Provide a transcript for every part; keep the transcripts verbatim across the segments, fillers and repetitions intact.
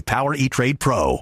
Power E-Trade Pro.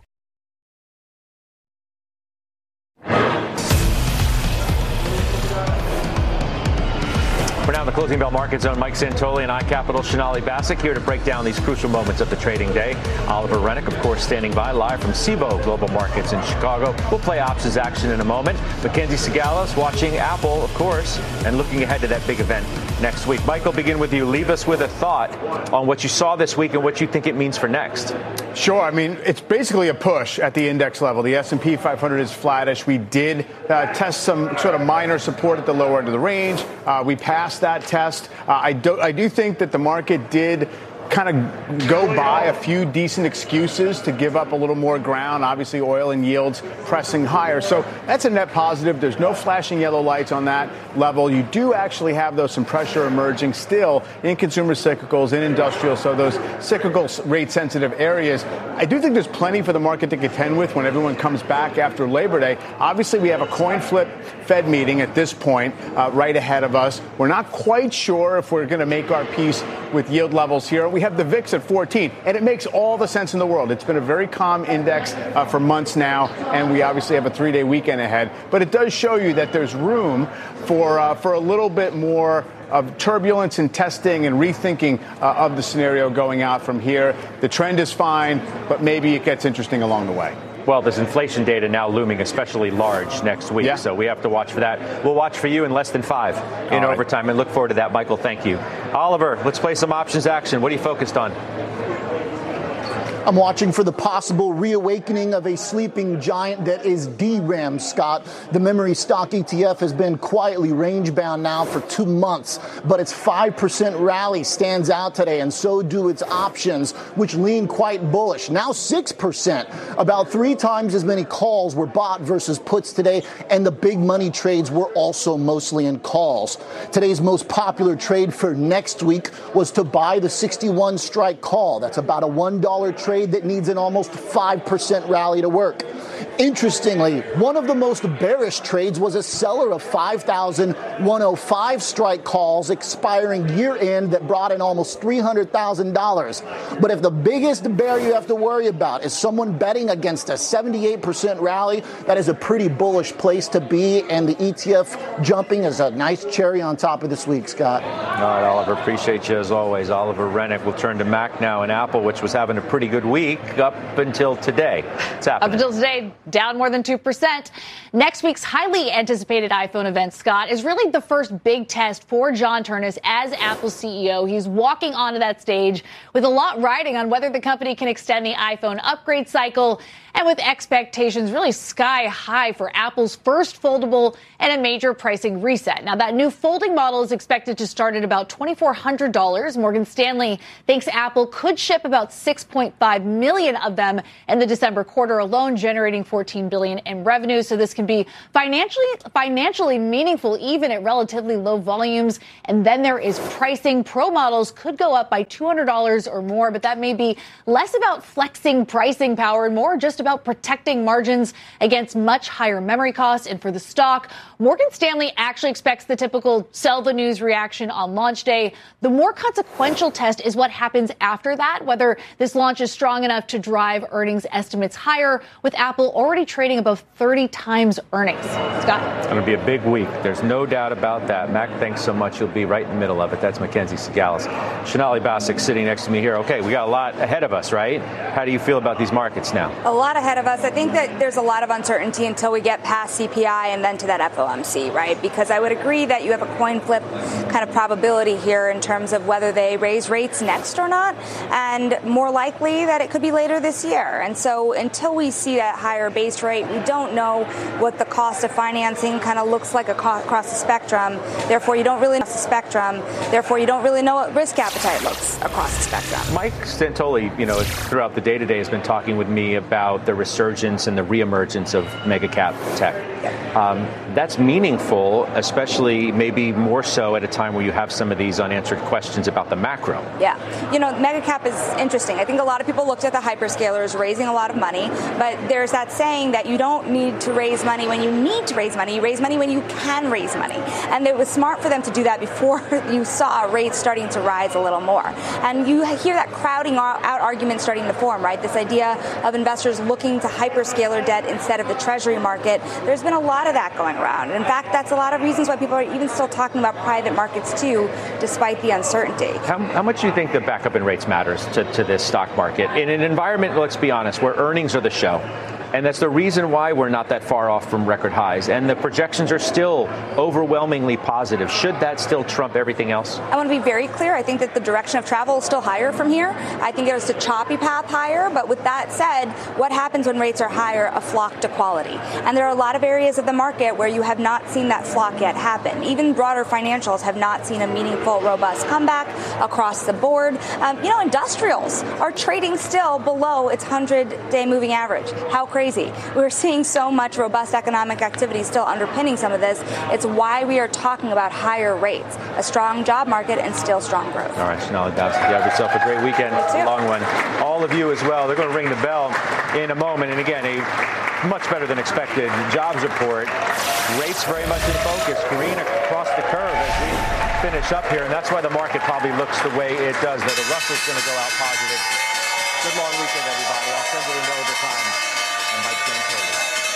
We're now in the closing bell market zone. Mike Santoli and iCapital Sonali Basak here to break down these crucial moments of the trading day. Oliver Rennick, of course, standing by live from Cboe Global Markets in Chicago. We'll play options action in a moment. Mackenzie Sigalis watching Apple, of course, and looking ahead to that big event next week. Mike, I'll begin with you. Leave us with a thought on what you saw this week and what you think it means for next. Sure. I mean, it's basically a push at the index level. The S and P five hundred is flattish. We did uh, test some sort of minor support at the lower end of the range. Uh, we passed that test. Uh, I do I do think that the market did kind of go by a few decent excuses to give up a little more ground. Obviously, oil and yields pressing higher. So that's a net positive. There's no flashing yellow lights on that level. You do actually have, though, some pressure emerging still in consumer cyclicals, in industrial, so those cyclical rate-sensitive areas. I do think there's plenty for the market to contend with when everyone comes back after Labor Day. Obviously, we have a coin flip Fed meeting at this point uh, right ahead of us. We're not quite sure if we're going to make our peace with yield levels here. We have the V I X at fourteen, and it makes all the sense in the world. It's been a very calm index uh, for months now, and we obviously have a three-day weekend ahead. But it does show you that there's room for uh, for a little bit more of turbulence and testing and rethinking uh, of the scenario going out from here. The trend is fine, but maybe it gets interesting along the way. Well, there's inflation data now looming especially large next week, yeah. So we have to watch for that. We'll watch for you in less than five in All overtime right. and look forward to that. Michael, thank you. Oliver, let's play some options action. What are you focused on? I'm watching for the possible reawakening of a sleeping giant that is D RAM, Scott. The memory stock E T F has been quietly range-bound now for two months, but its five percent rally stands out today, and so do its options, which lean quite bullish. Now six percent. About three times as many calls were bought versus puts today, and the big money trades were also mostly in calls. Today's most popular trade for next week was to buy the sixty-one strike call. That's about a one dollar trade that needs an almost five percent rally to work. Interestingly, one of the most bearish trades was a seller of five thousand one hundred five strike calls expiring year-end that brought in almost three hundred thousand dollars. But if the biggest bear you have to worry about is someone betting against a seventy-eight percent rally, that is a pretty bullish place to be, and the E T F jumping is a nice cherry on top of this week, Scott. All right, Oliver, appreciate you as always. Oliver Rennick. We'll turn to Mac now and Apple, which was having a pretty good week up until today. What's happening? Up until today, down more than two percent. Next week's highly anticipated iPhone event, Scott, is really the first big test for John Ternus as Apple's C E O. He's walking onto that stage with a lot riding on whether the company can extend the iPhone upgrade cycle, and with expectations really sky high for Apple's first foldable and a major pricing reset. Now, that new folding model is expected to start at about two thousand four hundred dollars. Morgan Stanley thinks Apple could ship about six point five million of them in the December quarter alone, generating fourteen billion dollars in revenue. So this can be financially financially meaningful even at relatively low volumes. And then there is pricing. Pro models could go up by two hundred dollars or more, but that may be less about flexing pricing power and more just about protecting margins against much higher memory costs. And for the stock, Morgan Stanley actually expects the typical sell the news reaction on launch day. The more consequential test is what happens after that, whether this launch is strong enough to drive earnings estimates higher, with Apple already trading above thirty times earnings. Scott? It's going to be a big week. There's no doubt about that. Mac, thanks so much. You'll be right in the middle of it. That's Mackenzie Sigalis. Sonali Basak sitting next to me here. Okay, we got a lot ahead of us, right? How do you feel about these markets now? A lot ahead of us. I think that there's a lot of uncertainty until we get past C P I and then to that F O M C, right? Because I would agree that you have a coin flip kind of probability here in terms of whether they raise rates next or not, and more likely that it could be later this year. And so until we see that higher base rate, we don't know what the cost of financing kind of looks like across the spectrum. Therefore, you don't really know the spectrum. Therefore, you don't really know what risk appetite looks across the spectrum. Mike Santoli, you know, throughout the day today has been talking with me about the resurgence and the reemergence of mega cap tech. Um, that's meaningful, especially maybe more so at a time where you have some of these unanswered questions about the macro. Yeah. You know, mega cap is interesting. I think a lot of people looked at the hyperscalers raising a lot of money, but there's that saying that you don't need to raise money when you need to raise money. You raise money when you can raise money. And it was smart for them to do that before you saw rates starting to rise a little more. And you hear that crowding out argument starting to form, right? This idea of investors looking to hyperscaler debt instead of the treasury market. There's been a lot of that going around. In fact, that's a lot of reasons why people are even still talking about private markets too, despite the uncertainty. How, how much do you think the backup in rates matters to, to this stock market? In an environment, let's be honest, where earnings are the show. And that's the reason why we're not that far off from record highs. And the projections are still overwhelmingly positive. Should that still trump everything else? I want to be very clear. I think that the direction of travel is still higher from here. I think there's a choppy path higher. But with that said, what happens when rates are higher? A flock to quality. And there are a lot of areas of the market where you have not seen that flock yet happen. Even broader financials have not seen a meaningful, robust comeback across the board. Um, you know, industrials are trading still below its hundred-day moving average. How crazy. We're seeing so much robust economic activity still underpinning some of this. It's why we are talking about higher rates, a strong job market, and still strong growth. All right, Sonali Basak, you have yourself a great weekend. You too. A long one. All of you as well. They're going to ring the bell in a moment. And again, a much better than expected jobs report. Rates very much in focus. Green across the curve as we finish up here. And that's why the market probably looks the way it does. Though the Russell's going to go out positive. Good long weekend, everybody. I'll send it into overtime. I'm Mike Santoli.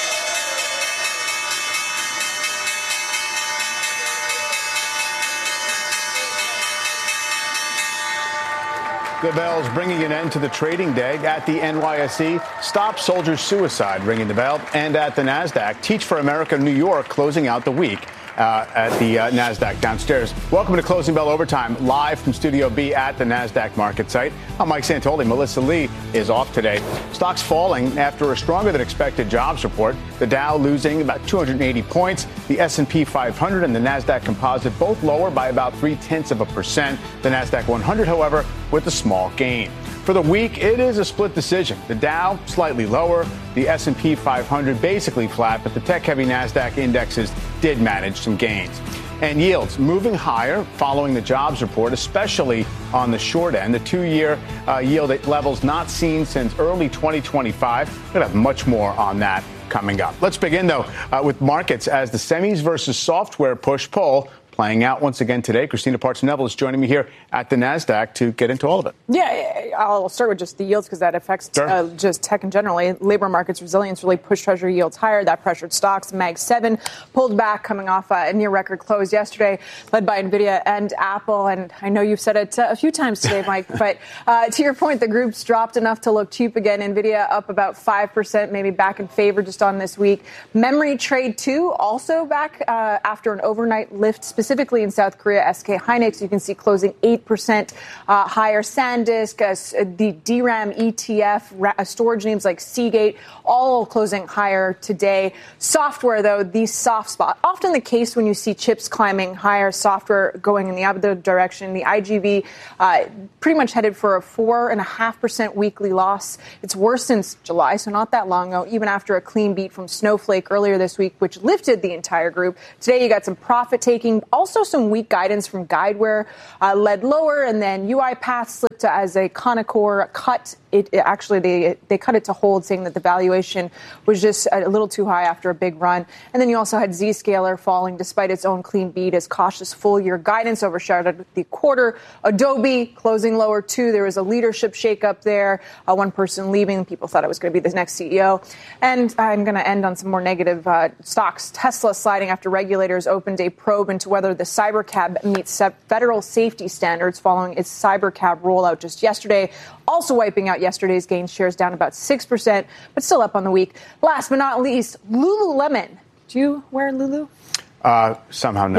The bell's bringing an end to the trading day at the N Y S E. Stop soldier suicide ringing the bell. And at the NASDAQ, Teach for America New York closing out the week. Uh, at the uh, NASDAQ downstairs. Welcome to Closing Bell Overtime, live from Studio B at the NASDAQ market site. I'm Mike Santoli. Melissa Lee is off today. Stocks falling after a stronger than expected jobs report. The Dow losing about two hundred eighty points. The S and P five hundred and the NASDAQ Composite both lower by about three-tenths of a percent. The NASDAQ one hundred, however, with a small gain. For the week, it is a split decision. The Dow slightly lower, the S and P five hundred basically flat, but the tech-heavy NASDAQ indexes did manage some gains. And yields moving higher following the jobs report, especially on the short end. The two-year uh, yield at levels not seen since early twenty twenty-five. We're going to have much more on that coming up. Let's begin, though, uh, with markets as the semis versus software push-pull playing out once again today. Christina Parts-Neville is joining me here at the NASDAQ to get into all of it. Yeah, I'll start with just the yields because that affects sure. uh, just tech in general. Labor markets resilience really pushed Treasury yields higher. That pressured stocks. Mag seven pulled back coming off a near record close yesterday, led by NVIDIA and Apple. And I know you've said it uh, a few times today, Mike, but uh, to your point, the groups dropped enough to look cheap again. NVIDIA up about five percent, maybe back in favor just on this week. Memory trade two also back uh, after an overnight lift, specifically in South Korea. S K Hynix, you can see closing eight percent uh, higher. SanDisk, uh, the D RAM E T F, ra- storage names like Seagate, all closing higher today. Software, though, the soft spot. Often the case when you see chips climbing higher, software going in the other direction. The I G V uh, pretty much headed for a four point five percent weekly loss. It's worse since July, so not that long ago, even after a clean beat from Snowflake earlier this week, which lifted the entire group. Today, you got some profit taking, also some weak guidance from Guidewire, uh, led lower, and then UiPath slipped as a Conocor cut. It, it actually they they cut it to hold, saying that the valuation was just a little too high after a big run. And then you also had Zscaler falling despite its own clean beat as cautious full-year guidance overshadowed the quarter. Adobe closing lower too. There was a leadership shakeup there. Uh, one person leaving. People thought it was going to be the next C E O. And I'm going to end on some more negative uh, stocks. Tesla sliding after regulators opened a probe into whether the Cybercab meets federal safety standards following its Cybercab rollout just yesterday. Also wiping out yesterday's gains, shares down about six percent, but still up on the week. Last but not least, Lululemon. Do you wear Lulu? Uh, somehow no. Yeah.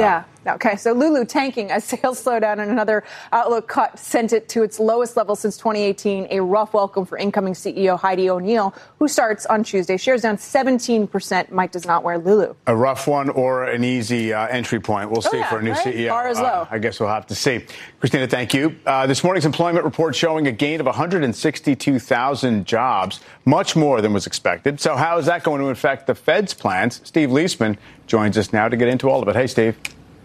Okay, so Lulu tanking as sales slowdown and another outlook cut sent it to its lowest level since twenty eighteen. A rough welcome for incoming C E O Heidi O'Neill, who starts on Tuesday. Shares down seventeen percent. Mike does not wear Lulu. A rough one or an easy uh, entry point. We'll see oh, yeah, for a new right? C E O. Bar is low. Uh, I guess we'll have to see. Christina, thank you. Uh, this morning's employment report showing a gain of one hundred sixty-two thousand jobs, much more than was expected. So how is that going to affect the Fed's plans? Steve Leisman joins us now to get into all of it. Hey, Steve.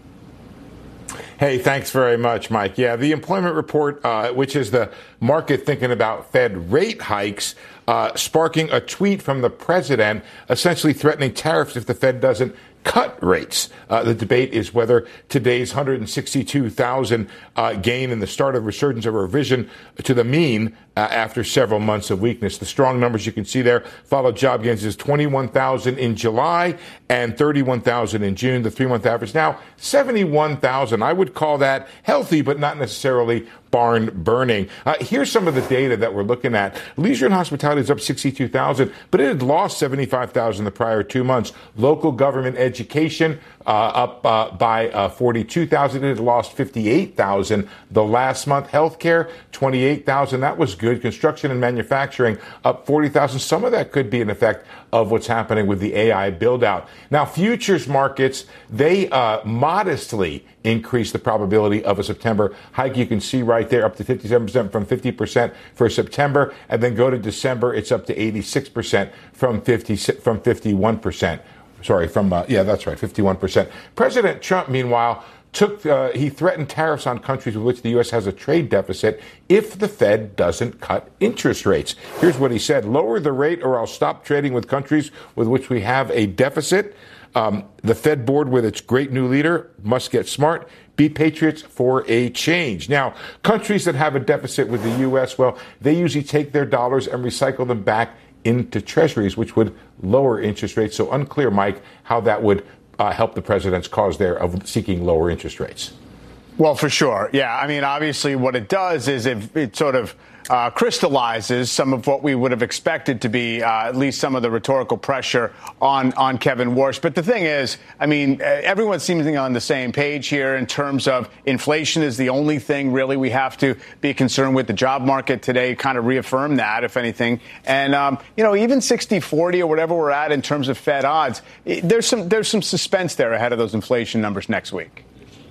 Hey, thanks very much, Mike. Yeah, the employment report, uh, which is the market thinking about Fed rate hikes, uh, sparking a tweet from the president essentially threatening tariffs if the Fed doesn't cut rates. Uh, the debate is whether today's one hundred sixty-two thousand uh, gain in the start of resurgence of a revision to the mean uh, after several months of weakness. The strong numbers you can see there follow job gains is twenty-one thousand in July and thirty-one thousand in June. The three-month average now seventy-one thousand. I would call that healthy, but not necessarily barn burning. Uh, here's some of the data that we're looking at. Leisure and hospitality is up sixty-two thousand, but it had lost seventy-five thousand the prior two months. Local government education uh, up uh, by uh, forty-two thousand. It had lost fifty-eight thousand the last month. Healthcare, twenty-eight thousand. That was good. Construction and manufacturing up forty thousand. Some of that could be an effect of what's happening with the A I build out. Now, futures markets, they uh, modestly increase the probability of a September hike. You can see right there up to fifty-seven percent from fifty percent for September, and then go to December, it's up to eighty-six percent from fifty from fifty-one percent. Sorry, from uh, yeah, that's right, fifty-one percent. President Trump, meanwhile, took uh, he threatened tariffs on countries with which the U S has a trade deficit if the Fed doesn't cut interest rates. Here's what he said: lower the rate or I'll stop trading with countries with which we have a deficit. Um, the Fed board, with its great new leader, must get smart, be patriots for a change. Now, countries that have a deficit with the U S, well, they usually take their dollars and recycle them back into treasuries, which would lower interest rates. So unclear, Mike, how that would uh, help the president's cause there of seeking lower interest rates. Well, for sure. Yeah. I mean, obviously, what it does is it, it sort of uh, crystallizes some of what we would have expected to be uh, at least some of the rhetorical pressure on, on Kevin Warsh. But the thing is, I mean, everyone seems to be on the same page here in terms of inflation is the only thing really we have to be concerned with. The job market today kind of reaffirmed that, if anything. And, um, you know, even sixty forty or whatever we're at in terms of Fed odds, there's some there's some suspense there ahead of those inflation numbers next week.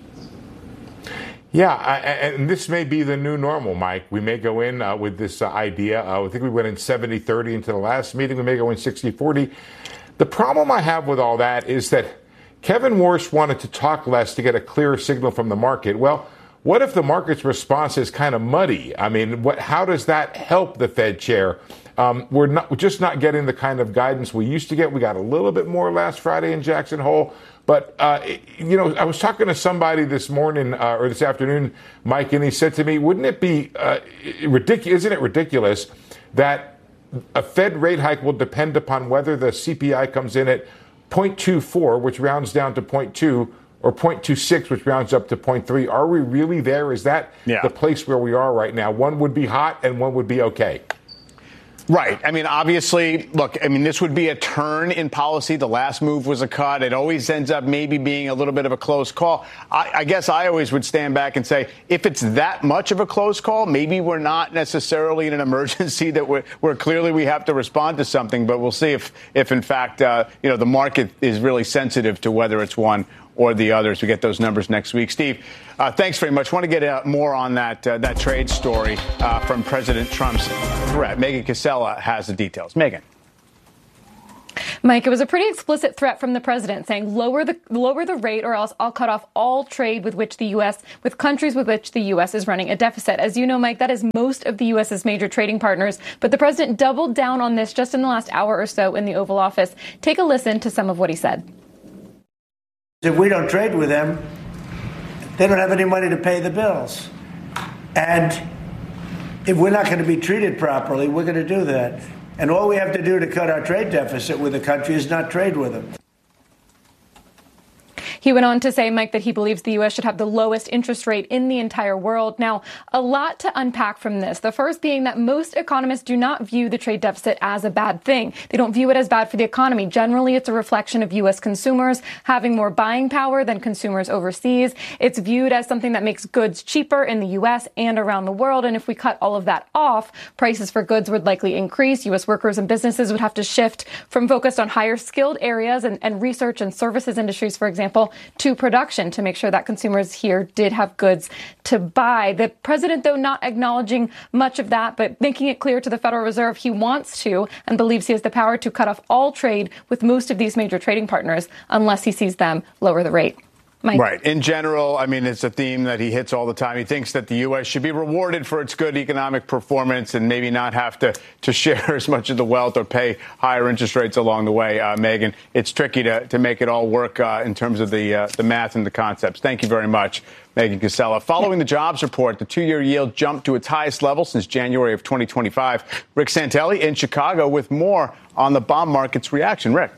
Yeah, I, and this may be the new normal, Mike. We may go in uh, with this uh, idea. Uh, I think we went in seventy thirty into the last meeting. We may go in sixty forty. The problem I have with all that is that Kevin Warsh wanted to talk less to get a clearer signal from the market. Well, what if the market's response is kind of muddy? I mean, what? How does that help the Fed chair? Um, we're not we're just not getting the kind of guidance we used to get. We got a little bit more last Friday in Jackson Hole. But, uh, you know, I was talking to somebody this morning uh, or this afternoon, Mike, and he said to me, wouldn't it be uh, ridiculous? Isn't it ridiculous that a Fed rate hike will depend upon whether the C P I comes in at zero point two four, which rounds down to zero point two, or zero point two six, which rounds up to zero point three? Are we really there? Is that yeah. the place where we are right now? One would be hot and one would be okay. Right. I mean, obviously, look, I mean, this would be a turn in policy. The last move was a cut. It always ends up maybe being a little bit of a close call. I, I guess I always would stand back and say, if it's that much of a close call, maybe we're not necessarily in an emergency that we're, where clearly we have to respond to something. But we'll see if, if in fact, uh, you know, the market is really sensitive to whether it's one or the others. We get those numbers next week. Steve, uh, thanks very much. I want to get uh, more on that uh, that trade story uh, from President Trump's threat. Megan Casella has the details. Megan. Mike, it was a pretty explicit threat from the president saying lower the lower the rate or else I'll cut off all trade with which the U S with countries with which the U S is running a deficit. As you know, Mike, that is most of the U.S.'s major trading partners. But the president doubled down on this just in the last hour or so in the Oval Office. Take a listen to some of what he said. If we don't trade with them, they don't have any money to pay the bills. And if we're not going to be treated properly, we're going to do that. And all we have to do to cut our trade deficit with the country is not trade with them. He went on to say, Mike, that he believes the U S should have the lowest interest rate in the entire world. Now, a lot to unpack from this. The first being that most economists do not view the trade deficit as a bad thing. They don't view it as bad for the economy. Generally, it's a reflection of U S consumers having more buying power than consumers overseas. It's viewed as something that makes goods cheaper in the U S and around the world. And if we cut all of that off, prices for goods would likely increase. U S workers and businesses would have to shift from focused on higher skilled areas and, and research and services industries, for example, to production to make sure that consumers here did have goods to buy. The president, though, not acknowledging much of that, but making it clear to the Federal Reserve he wants to and believes he has the power to cut off all trade with most of these major trading partners unless he sees them lower the rate. Mike. Right. In general, I mean, it's a theme that he hits all the time. He thinks that the U S should be rewarded for its good economic performance and maybe not have to, to share as much of the wealth or pay higher interest rates along the way. Uh, Megan, it's tricky to, to make it all work uh, in terms of the, uh, the math and the concepts. Thank you very much, Megan Cassella. Following the jobs report, the two-year yield jumped to its highest level since January of twenty twenty-five. Rick Santelli in Chicago with more on the bond market's reaction. Rick.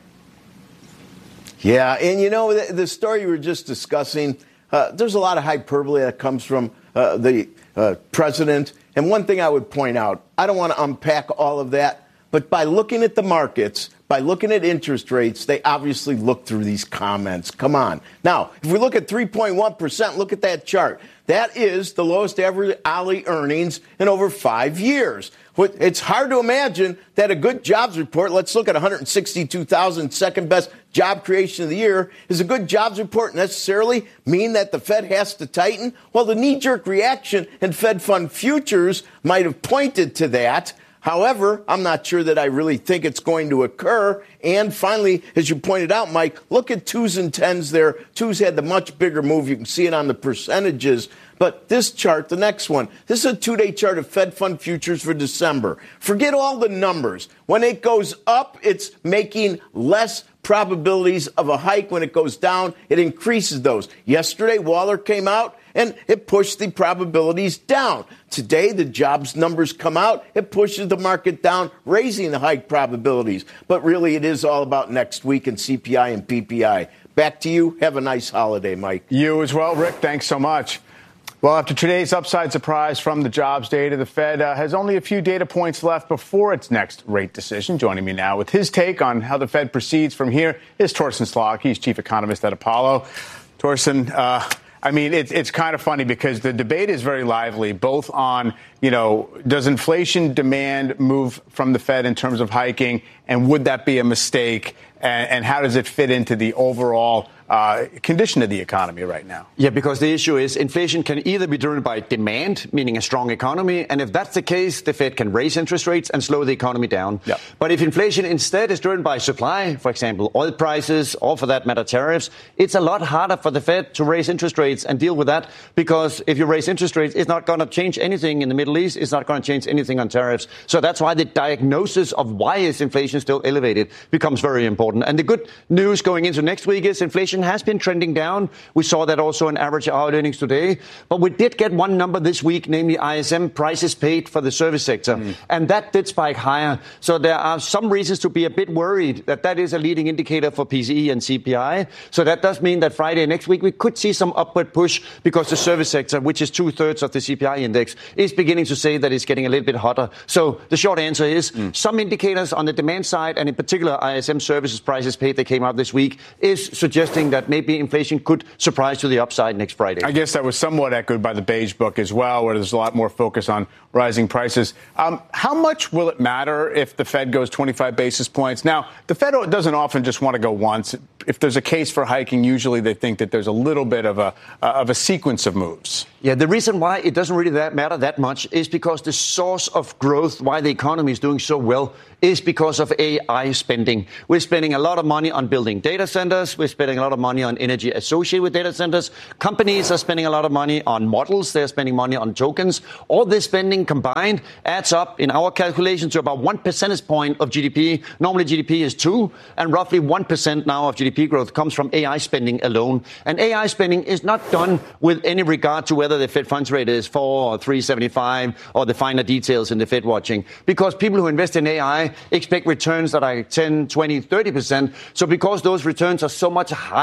Yeah, and you know, the, the story you were just discussing, uh, there's a lot of hyperbole that comes from uh, the uh, president. And one thing I would point out, I don't want to unpack all of that, but by looking at the markets, by looking at interest rates, they obviously look through these comments. Come on. Now, if we look at three point one percent, look at that chart. That is the lowest ever hourly earnings in over five years. It's hard to imagine that a good jobs report, let's look at one hundred sixty-two thousand, second best job creation of the year, is a good jobs report necessarily mean that the Fed has to tighten? Well, the knee-jerk reaction in Fed fund futures might have pointed to that. However, I'm not sure that I really think it's going to occur. And finally, as you pointed out, Mike, look at twos and tens there. Twos had the much bigger move. You can see it on the percentages. But this chart, the next one, this is a two-day chart of Fed fund futures for December. Forget all the numbers. When it goes up, it's making less probabilities of a hike. When it goes down, it increases those. Yesterday, Waller came out and it pushed the probabilities down. Today, the jobs numbers come out. It pushes the market down, raising the hike probabilities. But really, it is all about next week and C P I and P P I. Back to you. Have a nice holiday, Mike. You as well, Rick. Thanks so much. Well, after today's upside surprise from the jobs data, the Fed uh, has only a few data points left before its next rate decision. Joining me now with his take on how the Fed proceeds from here is Torsten Slok. He's chief economist at Apollo. Torsten, uh, I mean, it, it's kind of funny because the debate is very lively, both on, you know, does inflation demand move from the Fed in terms of hiking, and would that be a mistake, and, and how does it fit into the overall Uh, condition of the economy right now? Yeah, because the issue is inflation can either be driven by demand, meaning a strong economy, and if that's the case, the Fed can raise interest rates and slow the economy down. Yep. But if inflation instead is driven by supply, for example, oil prices, or for that matter, tariffs, it's a lot harder for the Fed to raise interest rates and deal with that, because if you raise interest rates, it's not going to change anything in the Middle East, it's not going to change anything on tariffs. So that's why the diagnosis of why is inflation still elevated becomes very important. And the good news going into next week is inflation has been trending down. We saw that also in average hourly earnings today. But we did get one number this week, namely I S M, prices paid for the service sector. Mm. And that did spike higher. So there are some reasons to be a bit worried that that is a leading indicator for P C E and C P I. So that does mean that Friday next week we could see some upward push, because the service sector, which is two-thirds of the C P I index, is beginning to say that it's getting a little bit hotter. So the short answer is mm. some indicators on the demand side, and in particular I S M services prices paid that came out this week, is suggesting that maybe inflation could surprise to the upside next Friday. I guess that was somewhat echoed by the Beige Book as well, where there's a lot more focus on rising prices. Um, how much will it matter if the Fed goes twenty-five basis points? Now, the Fed doesn't often just want to go once. If there's a case for hiking, usually they think that there's a little bit of a uh, of a sequence of moves. Yeah, the reason why it doesn't really that matter that much is because the source of growth, why the economy is doing so well, is because of A I spending. We're spending a lot of money on building data centers. We're spending a lot of money on energy associated with data centers. Companies are spending a lot of money on models. They're spending money on tokens. All this spending combined adds up in our calculation to about one percentage point of G D P. Normally G D P is two, and roughly one percent now of G D P growth comes from A I spending alone. And A I spending is not done with any regard to whether the Fed funds rate is four or three seventy-five or the finer details in the Fed watching. Because people who invest in A I expect returns that are ten, twenty, thirty percent. So because those returns are so much higher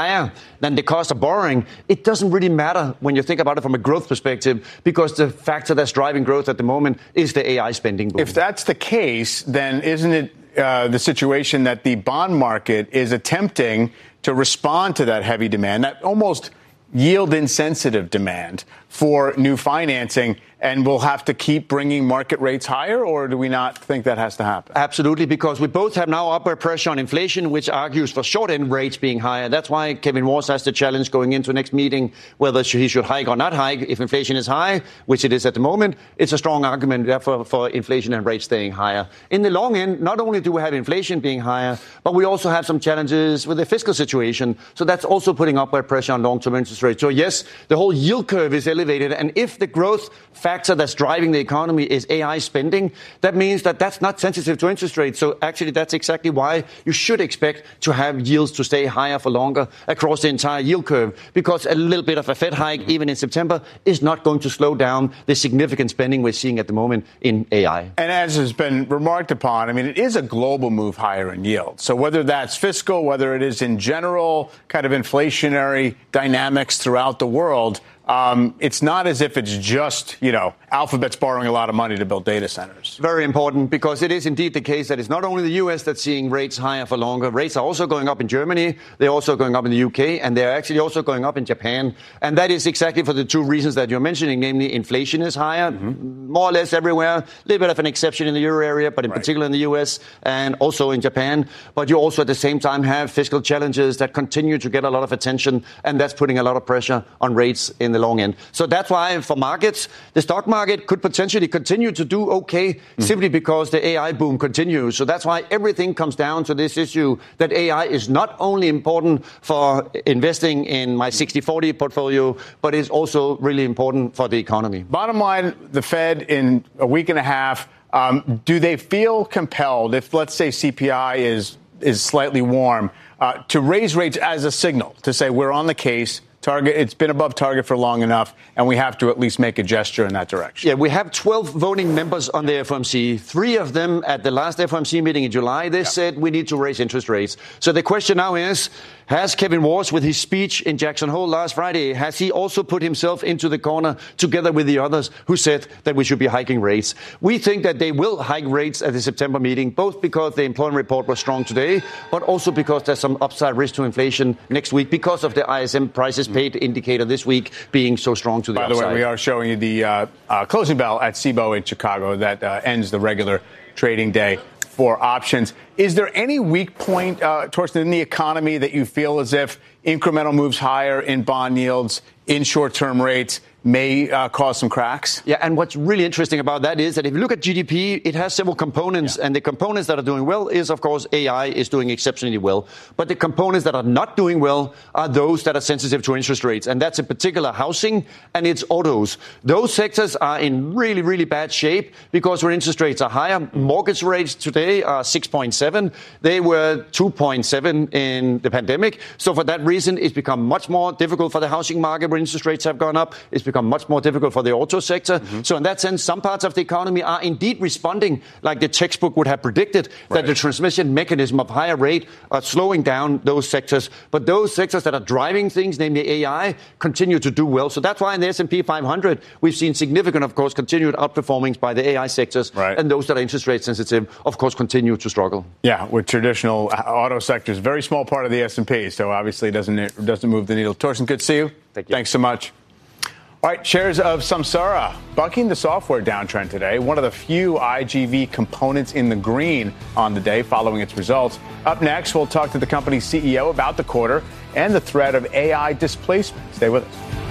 higher than the cost of borrowing, it doesn't really matter when you think about it from a growth perspective, because the factor that's driving growth at the moment is the A I spending boom. If that's the case, then isn't it uh, the situation that the bond market is attempting to respond to that heavy demand, that almost yield insensitive demand for new financing, and we'll have to keep bringing market rates higher, or do we not think that has to happen? Absolutely, because we both have now upward pressure on inflation, which argues for short-end rates being higher. That's why Kevin Warsh has the challenge going into next meeting, whether he should hike or not hike. If inflation is high, which it is at the moment, it's a strong argument therefore for inflation and rates staying higher. In the long end, not only do we have inflation being higher, but we also have some challenges with the fiscal situation. So that's also putting upward pressure on long-term interest rates. So yes, the whole yield curve is elevated, and if the growth factor that's driving the economy is A I spending, that means that that's not sensitive to interest rates. So actually, that's exactly why you should expect to have yields to stay higher for longer across the entire yield curve, because a little bit of a Fed hike, even in September, is not going to slow down the significant spending we're seeing at the moment in A I. And as has been remarked upon, I mean, it is a global move higher in yield. So whether that's fiscal, whether it is in general kind of inflationary dynamics throughout the world, Um, it's not as if it's just, you know, Alphabet's borrowing a lot of money to build data centers. Very important, because it is indeed the case that it's not only the U S that's seeing rates higher for longer. Rates are also going up in Germany. They're also going up in the U K, and they're actually also going up in Japan. And that is exactly for the two reasons that you're mentioning, namely inflation is higher, mm-hmm. more or less everywhere. A little bit of an exception in the euro area, but in right. particular in the U S and also in Japan. But you also at the same time have fiscal challenges that continue to get a lot of attention, and that's putting a lot of pressure on rates in the long end. So that's why for markets, the stock market could potentially continue to do okay mm. simply because the A I boom continues. So that's why everything comes down to this issue that A I is not only important for investing in my sixty forty portfolio, but is also really important for the economy. Bottom line, the Fed in a week and a half, um, do they feel compelled, if let's say C P I is is slightly warm, uh, to raise rates as a signal to say we're on the case? Target, it's been above target for long enough, and we have to at least make a gesture in that direction. Yeah, we have twelve voting members on the F O M C. Three of them at the last F O M C meeting in July, they yeah. said we need to raise interest rates. So the question now is, has Kevin Warsh, with his speech in Jackson Hole last Friday, has he also put himself into the corner together with the others who said that we should be hiking rates? We think that they will hike rates at the September meeting, both because the employment report was strong today, but also because there's some upside risk to inflation next week because of the I S M prices paid indicator this week being so strong to the By upside. the way, we are showing you the uh, uh, closing bell at Cboe in Chicago that uh, ends the regular trading day for options. Is there any weak point, uh, Torsten, in the economy that you feel as if incremental moves higher in bond yields, in short-term rates, may uh, cause some cracks? Yeah, and what's really interesting about that is that if you look at G D P, it has several components, yeah. and the components that are doing well is, of course, A I is doing exceptionally well. But the components that are not doing well are those that are sensitive to interest rates, and that's in particular housing and it's autos. Those sectors are in really, really bad shape because when interest rates are higher, mortgage rates today are six point seven. They were two point seven in the pandemic. So for that reason, it's become much more difficult for the housing market when interest rates have gone up. It's become much more difficult for the auto sector. Mm-hmm. So in that sense, some parts of the economy are indeed responding like the textbook would have predicted, right. that the transmission mechanism of higher rate are slowing down those sectors. But those sectors that are driving things, namely A I, continue to do well. So that's why in the S and P five hundred, we've seen significant, of course, continued outperformance by the A I sectors. Right. And those that are interest rate sensitive, of course, continue to struggle. Yeah, with traditional auto sectors, very small part of the S and P. So obviously it doesn't, doesn't move the needle. Torsten, good to see you. Thank you. Thanks so much. All right, shares of Samsara bucking the software downtrend today. One of the few I G V components in the green on the day following its results. Up next, we'll talk to the company's C E O about the quarter and the threat of A I displacement. Stay with us.